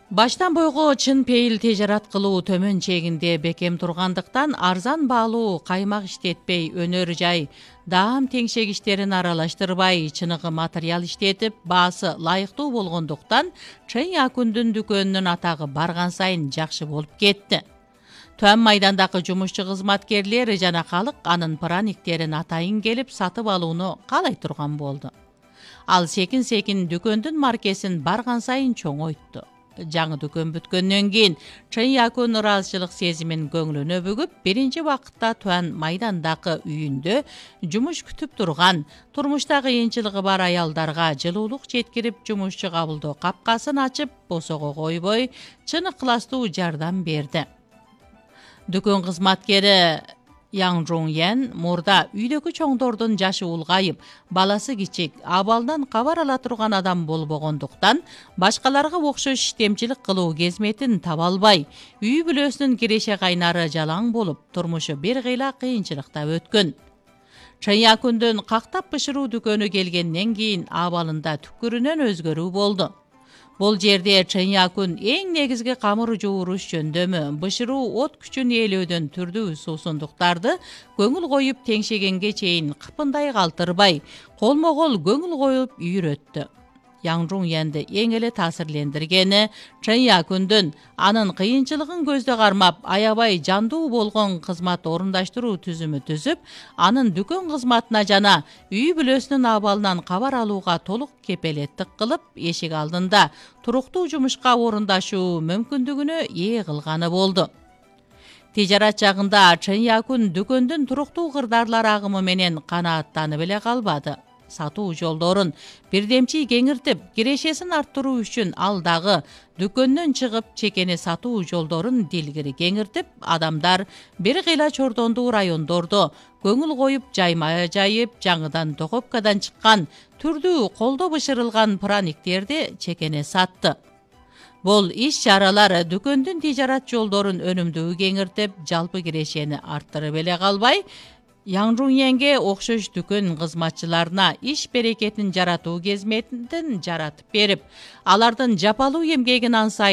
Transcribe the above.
Баштан бойго чын пейил тежарат кылуу төмөн чегинде бекем тургандыктан арзан баалуу каймак иштетпей, өнөр жай, даам теңшек иштерин аралаштырбай, чыныгы материал иштетип, баасы лайыктуу болгондуктан Чен Якундун дүкөнүнүн атагы барган сайын жакшы болуп кетти. Төм майдандагы жумушчу кызматкерлер жана калк анын праниктерин атайын келип сатып алууну каалай турган болду. Ал секин-секин дүкөндүн маркесин барган сайын чоңойтtu. Жаңы дүкөн бүткөндөн кийин Чен Якун ыраазычылык сезимин көңүлүнө бүгүп, биринчи убакытта Туан майдандагы үйүндө жумуш күтүп турган, турмуштагы кыйынчылыгы бар аялдарга жылуулук жеткирип, жумушчу кабылдоо капкасын ачып, босого койбой, чын ыкластуу жардам берди. Дүкөн кызматкери Yang Jong-yen мурда үйдөгү чоңдордун жашы улгайып, баласы кичик, абалдан кабар ала турган адам болбогондуктан, башкаларга окшош иштемчилик кылуу кезметин таба албай, үй бүлөсүнүн киреше кайнары жалаң болуп, турмушу бир кыйла кыйынчылыкта өткөн. Чен Якундун кактап бышыруу дүкөнү келгенден кийин абалында түкүрүнөн өзгөрүү болду. Бул жерде Чен Якун эң негизги камыр жууруш жөндөмү, бышыруу от күчүн ээлөөдөн түрдүү суусундуктарды көңүл коюп теңшегенге чейин кыпындай калтырбай, колмо-кол көңүл коюп үйрөттү. Yang Jong-yenди эң эле таасирлендиргени Чен Якундун анын кыйынчылыгын көздө кармап, аябай жандуу болгон кызмат орундаштыруу түзүмү түзүп, анын дүкөн кызматына жана үй бүлөсүнүн абалынан кабар алууга толук кепелеттик кылып, эшик алдында туруктуу жумушка орундашуу мүмкүндүгүнө ээ кылганы болду. Тижарат жагында Чен Якун дүкөндүн туруктуу кырдаарлар агымы менен канааттанып эле калбады. Сатуу жолдорун бирдемчи кеңиртип, кирешесин арттыруу үчүн ал дагы дүкөндөн чыгып, чекени сатуу жолдорун дилгири кеңиртип, адамдар бир кыйла чордондуу райондордо көңүл коюп жайма жайып, жаңыдан Тохопкадан чыккан түрдүү колдо бышырылган праниктерди чекене сатты. Бул иш-чаралар дүкөндүн тижарат жолдорун өнүмдүү кеңиртип, жалпы кирешени арттырып эле калбай, Yang Jong-yenге окшош дүкөн кызматчыларына иш берекетин жаратуу кезметин жаратып берип, алардын жапалуу эмгегин ансайын